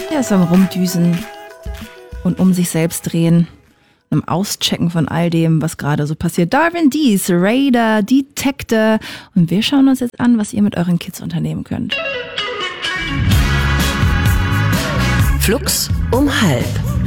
Ja, so am Rumdüsen und um sich selbst drehen. Einem Auschecken von all dem, was gerade so passiert. Darwin Dees, Raider, Detector. Und wir schauen uns jetzt an, was ihr mit euren Kids unternehmen könnt. Flux um 12:30.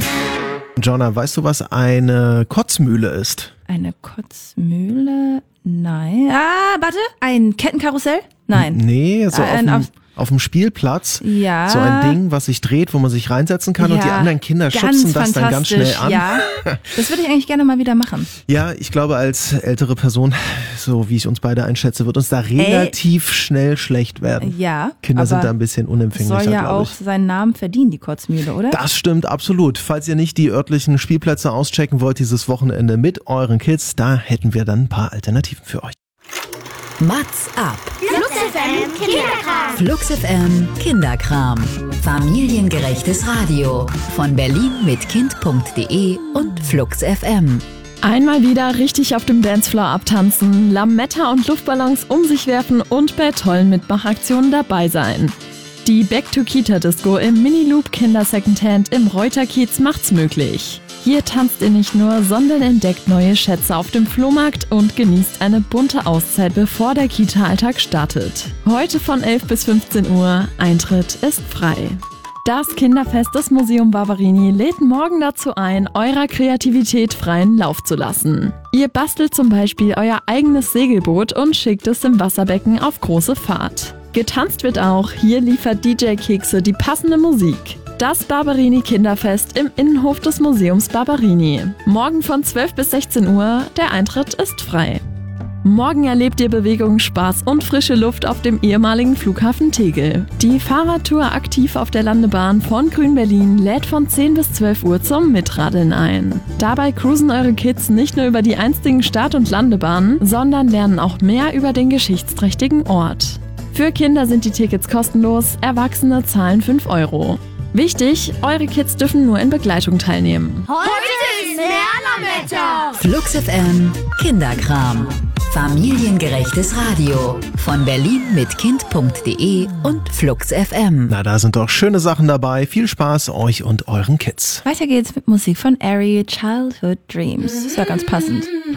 Jonna, weißt du, was eine Kotzmühle ist? Eine Kotzmühle? Nein. Warte. Ein Kettenkarussell? Nein. Nee, so auf dem Spielplatz. Ja. So ein Ding, was sich dreht, wo man sich reinsetzen kann und die anderen Kinder ganz schubsen das dann ganz schnell an. Ja, das würde ich eigentlich gerne mal wieder machen. Ja, ich glaube, als ältere Person, so wie ich uns beide einschätze, wird uns da relativ schnell schlecht werden. Ja. Kinder sind da ein bisschen unempfänglicher, soll ja glaube auch seinen Namen verdienen, die Kotzmühle, oder? Das stimmt, absolut. Falls ihr nicht die örtlichen Spielplätze auschecken wollt dieses Wochenende mit euren Kids, da hätten wir dann ein paar Alternativen für euch. Mats ab. Flux FM Kinderkram. Flux FM Kinderkram. Familiengerechtes Radio. Von Berlin mit Kind.de und Flux FM. Einmal wieder richtig auf dem Dancefloor abtanzen, Lametta und Luftballons um sich werfen und bei tollen Mitmachaktionen dabei sein. Die Back to Kita Disco im Mini-Loop Kinder Secondhand im Reuterkiez macht's möglich. Hier tanzt ihr nicht nur, sondern entdeckt neue Schätze auf dem Flohmarkt und genießt eine bunte Auszeit, bevor der Kita-Alltag startet. Heute von 11 bis 15 Uhr, Eintritt ist frei. Das Kinderfest des Museum Barberini lädt morgen dazu ein, eurer Kreativität freien Lauf zu lassen. Ihr bastelt zum Beispiel euer eigenes Segelboot und schickt es im Wasserbecken auf große Fahrt. Getanzt wird auch, hier liefert DJ Kekse die passende Musik. Das Barberini Kinderfest im Innenhof des Museums Barberini. Morgen von 12 bis 16 Uhr, der Eintritt ist frei. Morgen erlebt ihr Bewegung, Spaß und frische Luft auf dem ehemaligen Flughafen Tegel. Die Fahrradtour aktiv auf der Landebahn von Grün-Berlin lädt von 10 bis 12 Uhr zum Mitradeln ein. Dabei cruisen eure Kids nicht nur über die einstigen Start- und Landebahnen, sondern lernen auch mehr über den geschichtsträchtigen Ort. Für Kinder sind die Tickets kostenlos, Erwachsene zahlen 5 €. Wichtig, eure Kids dürfen nur in Begleitung teilnehmen. Heute ist Lernerwetter. Flux FM Kinderkram. Familiengerechtes Radio. Von Berlin mit Kind.de und Flux FM. Na, da sind doch schöne Sachen dabei. Viel Spaß euch und euren Kids. Weiter geht's mit Musik von Ari, Childhood Dreams. Ist ja ganz passend.